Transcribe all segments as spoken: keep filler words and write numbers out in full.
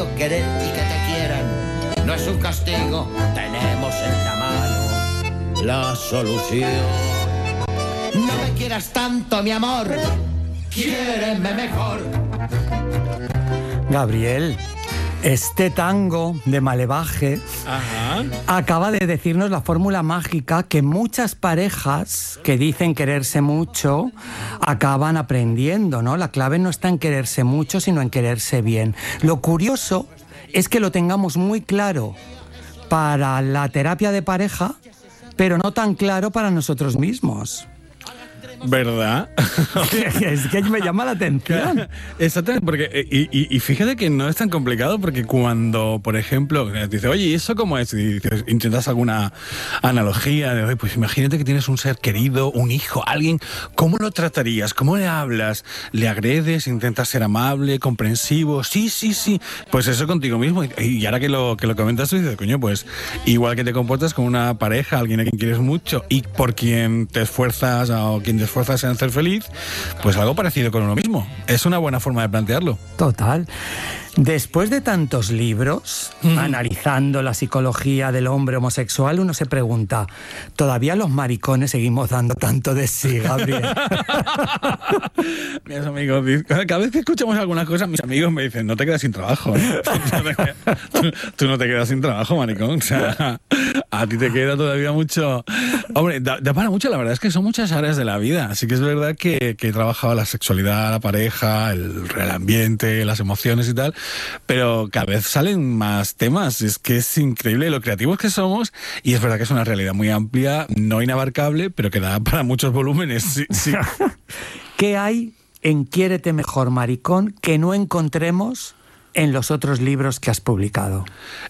querer y que te quieran no es un castigo, tenemos en la mano la solución. No me quieras tanto, mi amor, quiéreme mejor. Gabriel, este tango de Malevaje Ajá. acaba de decirnos la fórmula mágica que muchas parejas que dicen quererse mucho acaban aprendiendo, ¿no? La clave no está en quererse mucho, sino en quererse bien. Lo curioso es que lo tengamos muy claro para la terapia de pareja, pero no tan claro para nosotros mismos. ¿Verdad? Es que me llama la atención. Exactamente, porque y, y, y fíjate que no es tan complicado, porque cuando, por ejemplo, dice, oye, ¿y eso cómo es? Y dices, intentas alguna analogía de, oye, pues imagínate que tienes un ser querido, un hijo, alguien, ¿cómo lo tratarías? ¿Cómo le hablas? ¿Le agredes? ¿Intentas ser amable, comprensivo? Sí, sí, sí. Pues eso contigo mismo. Y ahora que lo, que lo comentas, tú dices, coño, pues igual que te comportas con una pareja, alguien a quien quieres mucho y por quien te esfuerzas o quien te esfuerzas en ser feliz, pues algo parecido con uno mismo. Es una buena forma de plantearlo. Total. Después de tantos libros, mm. analizando la psicología del hombre homosexual, uno se pregunta, ¿todavía los maricones seguimos dando tanto de sí, Gabriel? Mis amigos, cada vez que escuchamos algunas cosas, mis amigos me dicen, no te quedas sin trabajo, ¿eh? tú, tú no te quedas sin trabajo, maricón. O sea, a ti te queda todavía mucho. Hombre, da, da para mucho, la verdad es que son muchas áreas de la vida. Así que es verdad que, que he trabajado la sexualidad, la pareja, el, el ambiente, las emociones y tal. Pero cada vez salen más temas. Es que es increíble lo creativos que somos, y es verdad que es una realidad muy amplia, no inabarcable, pero que da para muchos volúmenes. Sí, sí. ¿Qué hay en Quiérete Mejor, Maricón, que no encontremos en los otros libros que has publicado?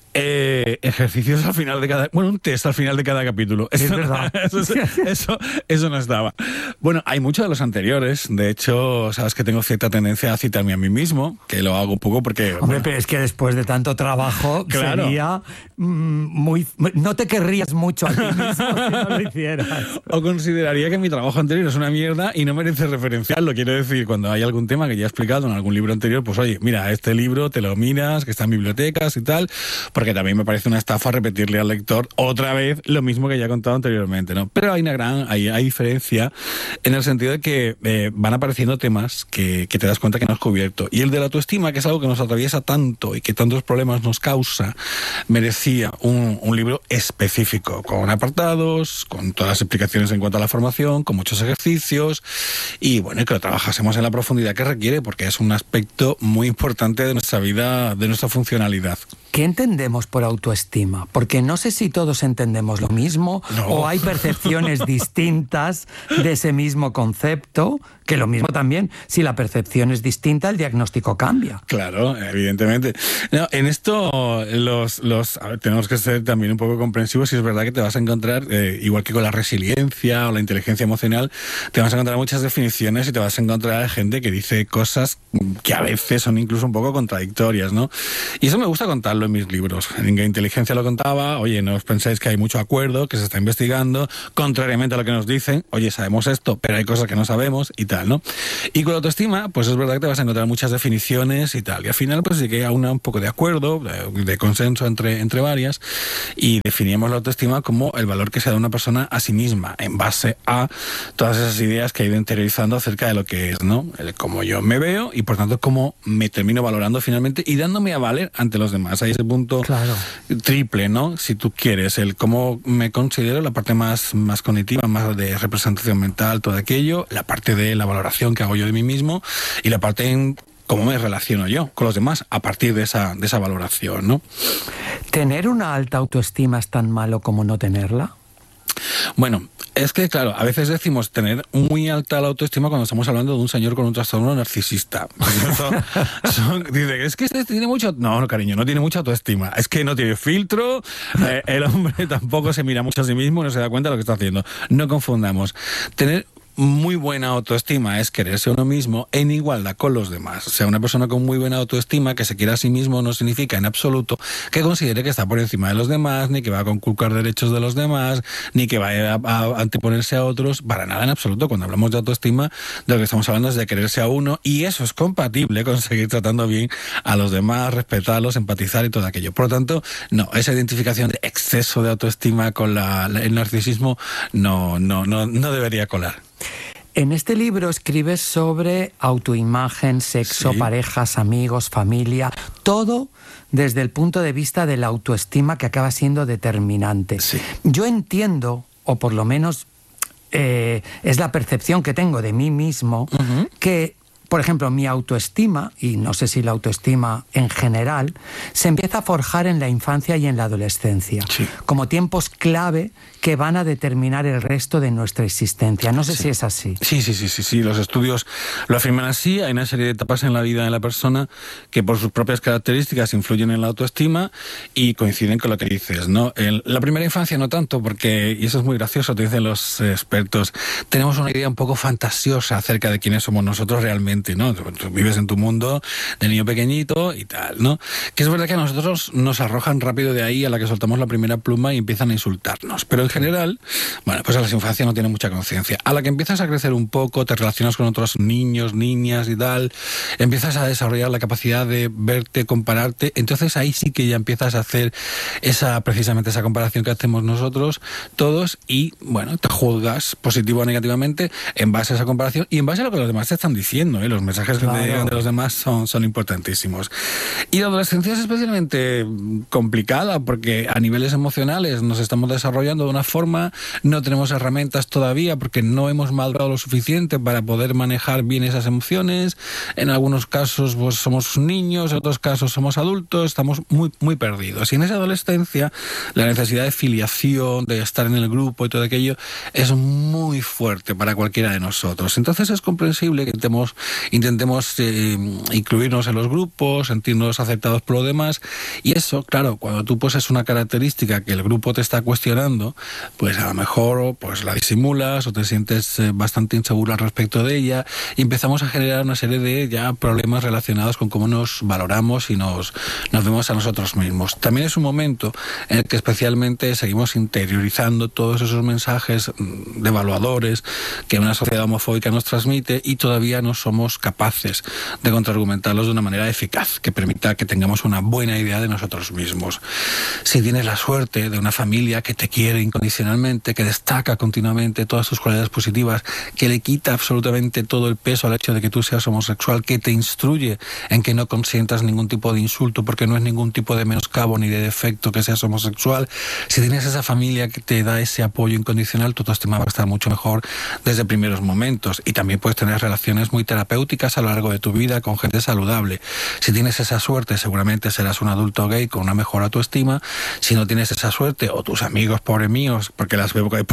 Eh, ejercicios al final de cada... Bueno, un test al final de cada capítulo. Es eso, verdad. Eso, eso, eso no estaba. Bueno, hay muchos de los anteriores. De hecho, sabes que tengo cierta tendencia a citarme a mí mismo, que lo hago un poco porque... Hombre, bueno, pero es que después de tanto trabajo, claro, sería mm, muy... No te querrías mucho a ti mismo si no lo hicieras. O consideraría que mi trabajo anterior es una mierda y no merece referenciarlo. Quiero decir, cuando hay algún tema que ya he explicado en algún libro anterior, pues oye, mira, este libro te lo miras, que está en bibliotecas y tal, porque que también me parece una estafa repetirle al lector otra vez lo mismo que ya he contado anteriormente, ¿no? Pero hay una gran, hay, hay diferencia en el sentido de que eh, van apareciendo temas que, que te das cuenta que no has cubierto. Y el de la autoestima, que es algo que nos atraviesa tanto y que tantos problemas nos causa, merecía un, un libro específico, con apartados, con todas las explicaciones en cuanto a la formación, con muchos ejercicios, y bueno, que lo trabajásemos en la profundidad que requiere, porque es un aspecto muy importante de nuestra vida, de nuestra funcionalidad. ¿Qué entendemos por autoestima? Porque no sé si todos entendemos lo mismo, no, o hay percepciones distintas de ese mismo concepto, que lo mismo también, si la percepción es distinta, el diagnóstico cambia. Claro, evidentemente. No, en esto los, los a ver, tenemos que ser también un poco comprensivos, y es verdad que te vas a encontrar, eh, igual que con la resiliencia o la inteligencia emocional, te vas a encontrar muchas definiciones y te vas a encontrar gente que dice cosas que a veces son incluso un poco contradictorias, ¿no? Y eso me gusta contarlo en mis libros. En Inteligencia lo contaba, oye, no os pensáis que hay mucho acuerdo, que se está investigando, contrariamente a lo que nos dicen, oye, sabemos esto, pero hay cosas que no sabemos y tal, ¿no? Y con la autoestima, pues es verdad que te vas a encontrar muchas definiciones y tal, y al final pues llegué a una, un poco de acuerdo, de, de consenso entre, entre varias, y definimos la autoestima como el valor que se da una persona a sí misma, en base a todas esas ideas que he ido interiorizando acerca de lo que es, ¿no? El cómo yo me veo y por tanto cómo me termino valorando finalmente y dándome a valer ante los demás. Hay ese punto, claro, triple, ¿no? Si tú quieres, el cómo me considero, la parte más, más cognitiva, más de representación mental, todo aquello, la parte de la valoración que hago yo de mí mismo y la parte en cómo me relaciono yo con los demás a partir de esa, de esa valoración, ¿no? ¿Tener una alta autoestima es tan malo como no tenerla? Bueno, es que claro, a veces decimos tener muy alta la autoestima cuando estamos hablando de un señor con un trastorno narcisista. Son, son, dice, es que este tiene mucho... No, no, cariño, no tiene mucha autoestima. Es que no tiene filtro, eh, el hombre tampoco se mira mucho a sí mismo y no se da cuenta de lo que está haciendo. No confundamos. Tener muy buena autoestima es quererse a uno mismo en igualdad con los demás. O sea, una persona con muy buena autoestima que se quiera a sí mismo no significa en absoluto que considere que está por encima de los demás, ni que va a conculcar derechos de los demás, ni que vaya a, a anteponerse a otros, para nada en absoluto. Cuando hablamos de autoestima, de lo que estamos hablando es de quererse a uno, y eso es compatible con seguir tratando bien a los demás, respetarlos, empatizar y todo aquello. Por lo tanto, no, esa identificación de exceso de autoestima con la, la, el narcisismo no, no, no, no debería colar. En este libro escribes sobre autoimagen, sexo, sí. parejas, amigos, familia, todo desde el punto de vista de la autoestima, que acaba siendo determinante. Sí. Yo entiendo, o por lo menos eh, es la percepción que tengo de mí mismo, uh-huh. que, por ejemplo, mi autoestima, y no sé si la autoestima en general, se empieza a forjar en la infancia y en la adolescencia, sí. como tiempos clave que van a determinar el resto de nuestra existencia. No sé sí. si es así. Sí, sí, sí, sí, sí. Los estudios lo afirman así. Hay una serie de etapas en la vida de la persona que por sus propias características influyen en la autoestima y coinciden con lo que dices, ¿no? En la primera infancia no tanto, porque, y eso es muy gracioso, te dicen los expertos, tenemos una idea un poco fantasiosa acerca de quiénes somos nosotros realmente, ¿no? Tú vives en tu mundo de niño pequeñito y tal, ¿no? Que es verdad que a nosotros nos arrojan rápido de ahí a la que soltamos la primera pluma y empiezan a insultarnos. Pero en general, bueno, pues a las infancias no tienen mucha conciencia. A la que empiezas a crecer un poco, te relacionas con otros niños, niñas y tal, empiezas a desarrollar la capacidad de verte, compararte, entonces ahí sí que ya empiezas a hacer esa, precisamente esa comparación que hacemos nosotros todos, y bueno, te juzgas positivo o negativamente en base a esa comparación y en base a lo que los demás te están diciendo, ¿eh? Los mensajes claro. que te llegan de los demás son, son importantísimos. Y la adolescencia es especialmente complicada porque a niveles emocionales nos estamos desarrollando de una forma, no tenemos herramientas todavía porque no hemos madurado lo suficiente para poder manejar bien esas emociones. En algunos casos pues somos niños, en otros casos somos adultos, estamos muy, muy perdidos. Y en esa adolescencia la necesidad de filiación, de estar en el grupo y todo aquello es muy fuerte para cualquiera de nosotros. Entonces es comprensible que intentemos, intentemos eh, incluirnos en los grupos, sentirnos aceptados por los demás, y eso, claro, cuando tú posees una característica que el grupo te está cuestionando, pues a lo mejor pues la disimulas o te sientes eh, bastante inseguro al respecto de ella, y empezamos a generar una serie de ya problemas relacionados con cómo nos valoramos y nos, nos vemos a nosotros mismos. También es un momento en el que especialmente seguimos interiorizando todos esos mensajes devaluadores que una sociedad homofóbica nos transmite, y todavía no somos capaces de contraargumentarlos de una manera eficaz que permita que tengamos una buena idea de nosotros mismos. Si tienes la suerte de una familia que te quiere incondicionalmente, que destaca continuamente todas tus cualidades positivas, que le quita absolutamente todo el peso al hecho de que tú seas homosexual, que te instruye en que no consientas ningún tipo de insulto porque no es ningún tipo de menoscabo ni de defecto que seas homosexual, si tienes esa familia que te da ese apoyo incondicional, tu autoestima va a estar mucho mejor desde primeros momentos, y también puedes tener relaciones muy terapéuticas a lo largo de tu vida con gente saludable. Si tienes esa suerte, seguramente serás un adulto gay con una mejor autoestima. Si no tienes esa suerte, o tus amigos, pobres míos, porque las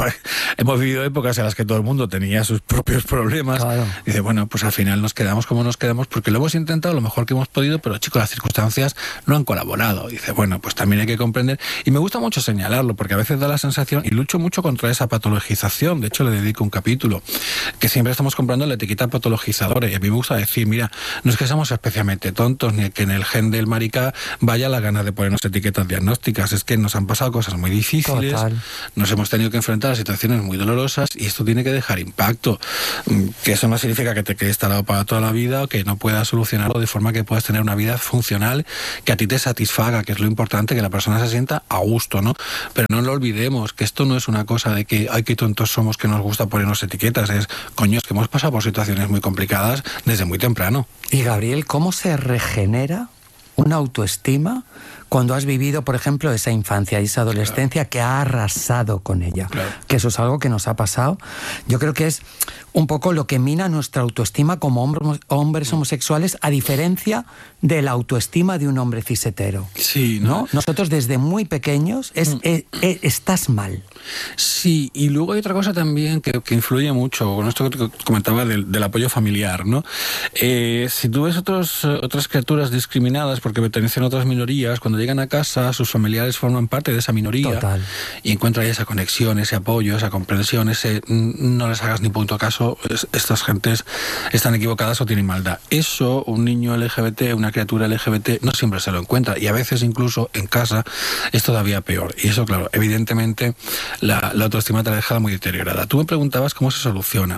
hemos vivido épocas en las que todo el mundo tenía sus propios problemas, claro. Dice, bueno, pues al final nos quedamos como nos quedamos porque lo hemos intentado lo mejor que hemos podido, pero chicos, las circunstancias no han colaborado. Dice, bueno, pues también hay que comprender, y me gusta mucho señalarlo porque a veces da la sensación, y lucho mucho contra esa patologización, de hecho le dedico un capítulo, que siempre estamos comprando la etiqueta patologizadora, y a mí me gusta decir, mira, no es que seamos especialmente tontos, ni que en el gen del marica vaya la gana de ponernos etiquetas diagnósticas, es que nos han pasado cosas muy difíciles, total. Nos hemos tenido que enfrentar a situaciones muy dolorosas, y esto tiene que dejar impacto, que eso no significa que te quedes talado para toda la vida o que no puedas solucionarlo de forma que puedas tener una vida funcional que a ti te satisfaga, que es lo importante, que la persona se sienta a gusto, ¿no? Pero no lo olvidemos, que esto no es una cosa de que, ay, qué tontos somos que nos gusta ponernos etiquetas, es, coño, es que hemos pasado por situaciones muy complicadas desde muy temprano. Y Gabriel, ¿cómo se regenera una autoestima cuando has vivido, por ejemplo, esa infancia y esa adolescencia, claro, que ha arrasado con ella? Claro. Que eso es algo que nos ha pasado. Yo creo que es un poco lo que mina nuestra autoestima como hombres, hombres homosexuales, a diferencia de la autoestima de un hombre cisetero. Sí, ¿no? ¿no? Nosotros desde muy pequeños es, es, es, estás mal. Sí, y luego hay otra cosa también que, que influye mucho, con esto que comentaba del, del apoyo familiar, ¿no? Eh, si tú ves otros, otras criaturas discriminadas porque pertenecen a otras minorías, cuando llegan a casa, sus familiares forman parte de esa minoría. Total. Y encuentran esa conexión, ese apoyo, esa comprensión, ese no les hagas ni punto caso, es, estas gentes están equivocadas o tienen maldad. Eso un niño L G B T, una criatura L G B T no siempre se lo encuentra, y a veces incluso en casa es todavía peor. Y eso, claro, evidentemente la, la autoestima te la deja muy deteriorada. Tú me preguntabas cómo se soluciona.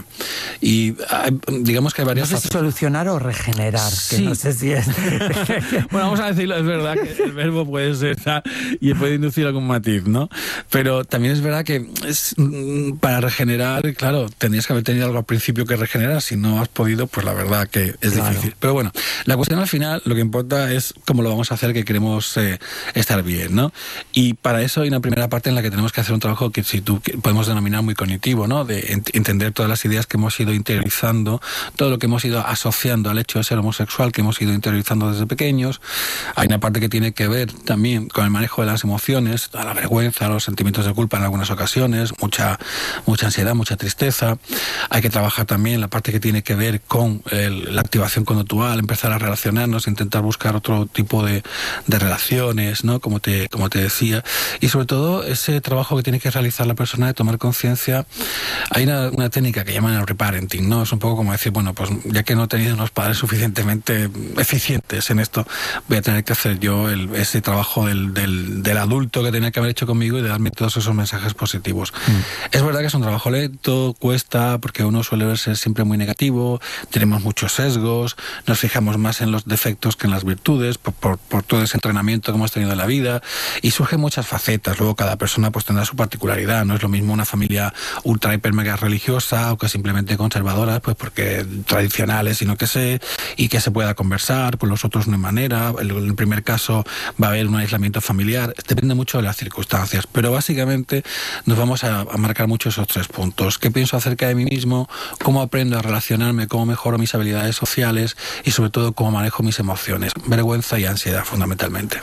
Y hay, digamos que hay varias... No sé si solucionar o regenerar, sí. que no sé si es... Bueno, vamos a decirlo, es verdad que el verbo puede ser y puede inducir algún matiz, ¿no? Pero también es verdad que es, para regenerar, claro, tendrías que haber tenido algo al principio que regenerar. Si no has podido, pues la verdad que es claro. difícil. Pero bueno, la cuestión al final, lo que importa es cómo lo vamos a hacer, que queremos eh, estar bien, ¿no? Y para eso hay una primera parte en la que tenemos que hacer un trabajo que si tú que podemos denominar muy cognitivo, ¿no? De ent- entender todas las ideas que hemos ido interiorizando, todo lo que hemos ido asociando al hecho de ser homosexual, que hemos ido interiorizando desde pequeños. Hay una parte que tiene que ver también con el manejo de las emociones, la vergüenza, los sentimientos de culpa en algunas ocasiones, mucha, mucha ansiedad, mucha tristeza. Hay que trabajar también la parte que tiene que ver con el, la activación conductual, empezar a relacionarnos, intentar buscar otro tipo de, de relaciones, ¿no? Como te, como te decía. Y sobre todo ese trabajo que tiene que realizar la persona de tomar conciencia. Hay una, una técnica que llaman el reparenting, ¿no? Es un poco como decir, bueno, pues ya que no he tenido unos padres suficientemente eficientes en esto, voy a tener que hacer yo el, ese trabajo del, del, del adulto que tenía que haber hecho conmigo y de darme todos esos mensajes positivos. Mm. Es verdad que es un trabajo lento, cuesta, porque uno suele verse siempre muy negativo, tenemos muchos sesgos, nos fijamos más en los defectos que en las virtudes, por, por, por todo ese entrenamiento que hemos tenido en la vida, y surgen muchas facetas. Luego cada persona pues tendrá su particularidad, no es lo mismo una familia ultra hiper mega religiosa o que simplemente conservadora, pues porque tradicionales y no que sé, y que se pueda conversar, pues los otros no hay manera. En el primer caso va a haber un aislamiento familiar, depende mucho de las circunstancias, pero básicamente nos vamos a, a marcar mucho esos tres puntos. ¿Qué pienso acerca de mí mismo? ¿Cómo aprendo a relacionarme? ¿Cómo mejoro mis habilidades sociales? Y sobre todo, ¿cómo manejo mis emociones? Vergüenza y ansiedad, fundamentalmente.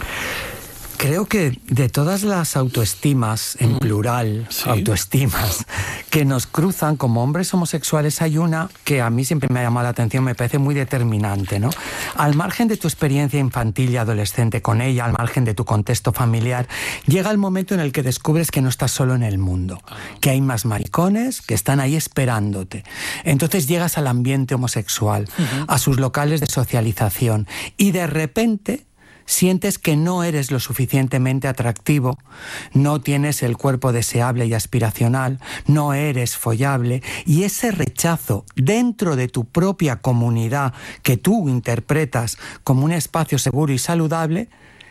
Creo que de todas las autoestimas, en plural, sí. autoestimas, que nos cruzan como hombres homosexuales, hay una que a mí siempre me ha llamado la atención, me parece muy determinante, ¿no? Al margen de tu experiencia infantil y adolescente con ella, al margen de tu contexto familiar, llega el momento en el que descubres que no estás solo en el mundo, que hay más maricones que están ahí esperándote. Entonces llegas al ambiente homosexual, uh-huh. a sus locales de socialización, y de repente sientes que no eres lo suficientemente atractivo, no tienes el cuerpo deseable y aspiracional, no eres follable, y ese rechazo dentro de tu propia comunidad que tú interpretas como un espacio seguro y saludable,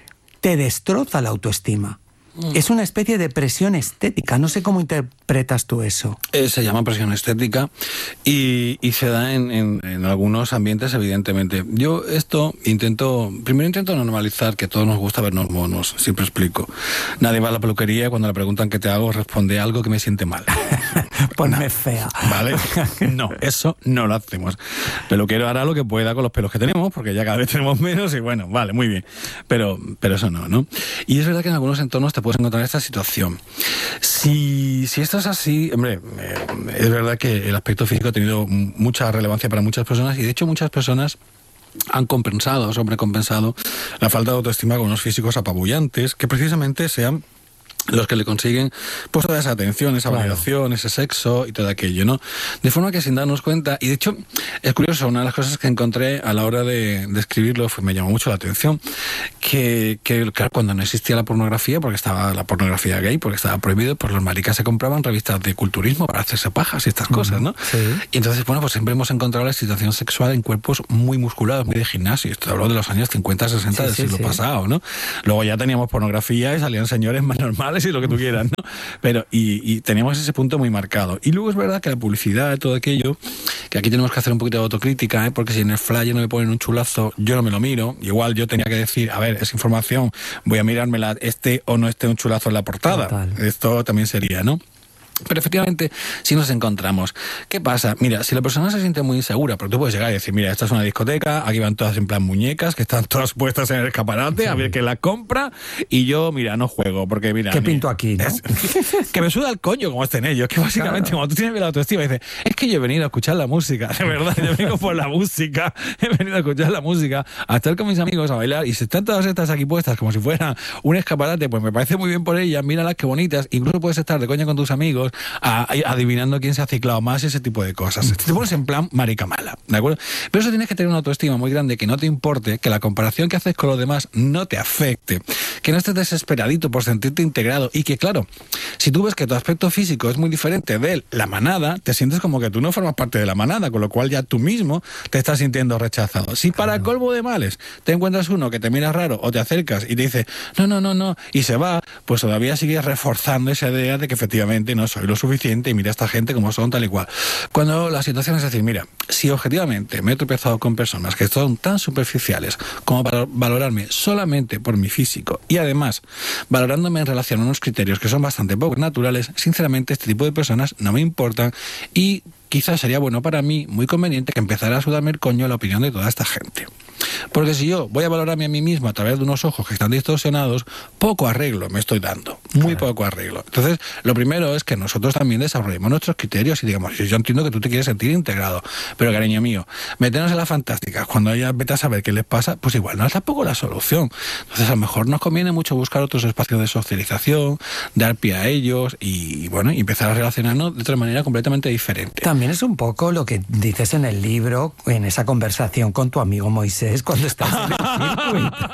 te destroza la autoestima. Mm. Es una especie de presión estética. No sé cómo interpretas tú eso. Eh, se llama presión estética y, y se da en, en, en algunos ambientes, evidentemente. Yo esto intento, primero intento normalizar que a todos nos gusta vernos monos, siempre explico. Nadie va a la peluquería y cuando le preguntan qué te hago, responde algo que me siente mal. Ponme fea. ¿Vale? No, eso no lo hacemos. El peluquero hará lo que pueda con los pelos que tenemos, porque ya cada vez tenemos menos y bueno, vale, muy bien. Pero, pero eso no, ¿no? Y es verdad que en algunos entornos te puedes encontrar esta situación. Si, si esto es así, hombre, eh, es verdad que el aspecto físico ha tenido mucha relevancia para muchas personas y de hecho muchas personas han compensado, sobrecompensado la falta de autoestima con unos físicos apabullantes que precisamente sean los que le consiguen pues toda esa atención, esa claro. validación, ese sexo y todo aquello, ¿no? De forma que sin darnos cuenta, y de hecho es curioso, una de las cosas que encontré a la hora de, de escribirlo fue, me llamó mucho la atención, que, que claro, cuando no existía la pornografía, porque estaba la pornografía gay, porque estaba prohibido, pues los maricas se compraban revistas de culturismo para hacerse pajas y estas uh-huh. cosas, ¿no? Sí. Y entonces, bueno, pues siempre hemos encontrado la excitación sexual en cuerpos muy musculados, muy de gimnasio. Esto habló de los años cincuenta, sesenta sí, del sí, siglo sí. pasado, ¿no? Luego ya teníamos pornografía y salían señores más normales y lo que tú quieras, ¿no? Pero, y, y teníamos ese punto muy marcado. Y luego es verdad que la publicidad, todo aquello, que aquí tenemos que hacer un poquito de autocrítica, ¿eh? Porque si en el flyer no me ponen un chulazo, yo no me lo miro. Igual yo tenía que decir, a ver, es información, voy a mirármela, este o no esté un chulazo en la portada. Total. Esto también sería, ¿no? Pero efectivamente, si nos encontramos, ¿qué pasa? Mira, si la persona se siente muy insegura, porque tú puedes llegar y decir, mira, esta es una discoteca, aquí van todas en plan muñecas, que están todas puestas en el escaparate, sí. a ver quién las compra, y yo, mira, no juego, porque mira... ¿Qué ni, pinto aquí, no? Es, que me suda el coño como estén ellos, que básicamente claro. cuando tú tienes la autoestima, dices, es que yo he venido a escuchar la música, de verdad, yo vengo por la música, he venido a escuchar la música, a estar con mis amigos, a bailar, y si están todas estas aquí puestas como si fueran un escaparate, pues me parece muy bien por ellas, míralas qué bonitas, incluso puedes estar de coña con tus amigos, a, a adivinando quién se ha ciclado más, ese tipo de cosas. Te pones en plan marica mala, ¿de acuerdo? Pero eso tienes que tener una autoestima muy grande, que no te importe, que la comparación que haces con los demás no te afecte, que no estés desesperadito por sentirte integrado y que, claro, si tú ves que tu aspecto físico es muy diferente de la manada, te sientes como que tú no formas parte de la manada, con lo cual ya tú mismo te estás sintiendo rechazado. Si para claro. colmo de males te encuentras uno que te mira raro o te acercas y te dice, no, no, no, no, y se va, pues todavía sigues reforzando esa idea de que efectivamente no soy lo suficiente y mira a esta gente como son tal y cual. Cuando la situación es decir, mira, si objetivamente me he tropezado con personas que son tan superficiales como para valorarme solamente por mi físico y además valorándome en relación a unos criterios que son bastante poco naturales, sinceramente este tipo de personas no me importan y quizás sería bueno para mí, muy conveniente, que empezara a sudarme el coño la opinión de toda esta gente. Porque si yo voy a valorarme a mí mismo a través de unos ojos que están distorsionados, poco arreglo me estoy dando, muy claro. poco arreglo. Entonces, lo primero es que nosotros también desarrollemos nuestros criterios y digamos, yo entiendo que tú te quieres sentir integrado, pero cariño mío, meternos en las fantásticas, cuando ella vete a saber qué les pasa, pues igual no es tampoco la solución. Entonces, a lo mejor nos conviene mucho buscar otros espacios de socialización, dar pie a ellos y, bueno, y empezar a relacionarnos de otra manera completamente diferente. También es un poco lo que dices en el libro, en esa conversación con tu amigo Moisés, cuando estás en el circuito.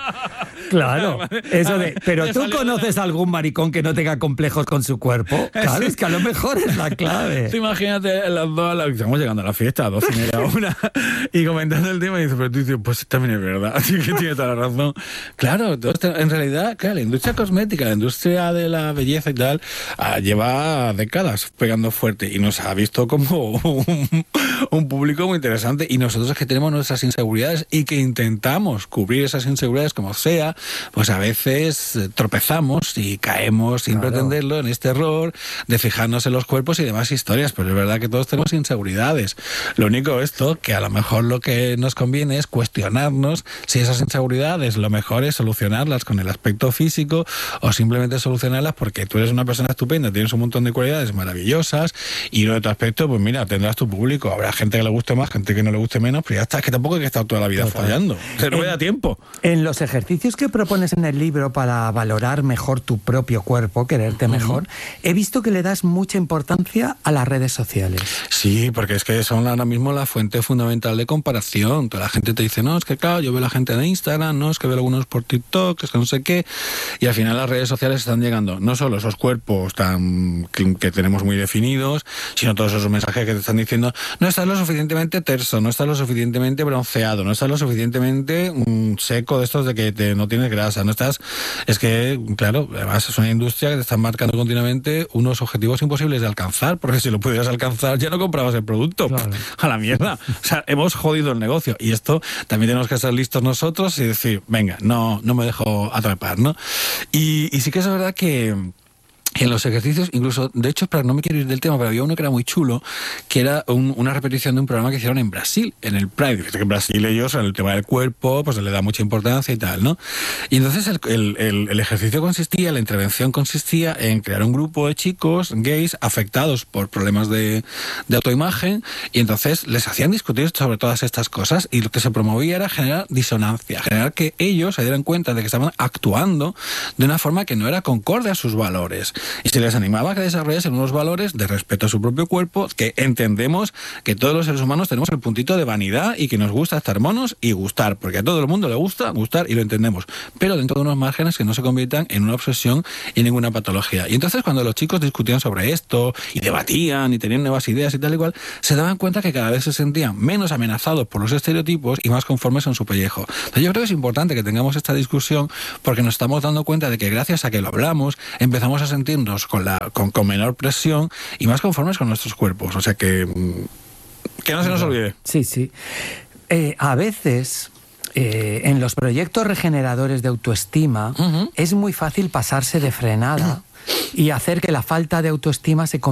Claro, eso de, pero tú conoces a algún maricón que no tenga complejos con su cuerpo. Claro, es que a lo mejor es la clave. Tú imagínate las dos, la, estamos llegando a la fiesta, a dos y media, una, y comentando el tema y dices, pero tú dices, pues también es verdad, así que tiene toda la razón. Claro, en realidad, claro, la industria cosmética, la industria de la belleza y tal, lleva décadas pegando fuerte y nos ha visto como un, un público muy interesante y nosotros es que tenemos nuestras inseguridades y que intentamos cubrir esas inseguridades como sea, pues a veces tropezamos y caemos sin claro. pretenderlo en este error de fijarnos en los cuerpos y demás historias, pero es verdad que todos tenemos inseguridades. Lo único esto, que a lo mejor lo que nos conviene es cuestionarnos si esas inseguridades lo mejor es solucionarlas con el aspecto físico o simplemente solucionarlas porque tú eres una persona estupenda, tienes un montón de cualidades maravillosas y lo de tu aspecto, pues mira, tendrás tu público, habrá gente que le guste más, gente que no le guste menos, pero ya está, es que tampoco hay que estar toda la vida Total. fallando, se no me da tiempo. En los ejercicios que propones en el libro para valorar mejor tu propio cuerpo, quererte uh-huh. mejor, he visto que le das mucha importancia a las redes sociales. Sí, porque es que son ahora mismo la fuente fundamental de comparación. Toda la gente te dice, no, es que claro, yo veo la gente de Instagram, no, es que veo algunos por TikTok, es que no sé qué, y al final las redes sociales están llegando no solo esos cuerpos tan que, que tenemos muy definidos, sino todos esos mensajes que te están diciendo, no estás lo suficientemente terso, no estás lo suficientemente bronceado, no estás lo suficientemente um, seco de estos de que te, no tienes grasa, no estás... Es que, claro, además es una industria que te está marcando continuamente unos objetivos imposibles de alcanzar, porque si lo pudieras alcanzar ya no comprabas el producto. Claro. A la mierda. O sea, hemos jodido el negocio. Y esto también tenemos que ser listos nosotros y decir, venga, no, no me dejo atrapar, ¿no? Y, y sí que es verdad que... En los ejercicios, incluso, de hecho, para no me quiero ir del tema, pero había uno que era muy chulo, que era un, una repetición de un programa que hicieron en Brasil, en el Pride. Fíjate que en Brasil ellos, en el tema del cuerpo, pues le da mucha importancia y tal, ¿no? Y entonces el, el, el, el ejercicio consistía, la intervención consistía en crear un grupo de chicos gays afectados por problemas de, de autoimagen, y entonces les hacían discutir sobre todas estas cosas, y lo que se promovía era generar disonancia, generar que ellos se dieran cuenta de que estaban actuando de una forma que no era concorde a sus valores. Y se les animaba a que desarrollasen unos valores de respeto a su propio cuerpo, que entendemos que todos los seres humanos tenemos el puntito de vanidad y que nos gusta estar monos y gustar, porque a todo el mundo le gusta gustar y lo entendemos, pero dentro de unos márgenes que no se conviertan en una obsesión y ninguna patología. Y entonces cuando los chicos discutían sobre esto y debatían y tenían nuevas ideas y tal y cual, se daban cuenta que cada vez se sentían menos amenazados por los estereotipos y más conformes en su pellejo. Entonces yo creo que es importante que tengamos esta discusión porque nos estamos dando cuenta de que gracias a que lo hablamos empezamos a sentir Con, la, con, con menor presión y más conformes con nuestros cuerpos. O sea que que no se nos olvide. Sí, sí. Eh, a veces eh, en los proyectos regeneradores de autoestima uh-huh. es muy fácil pasarse de frenada y hacer que la falta de autoestima se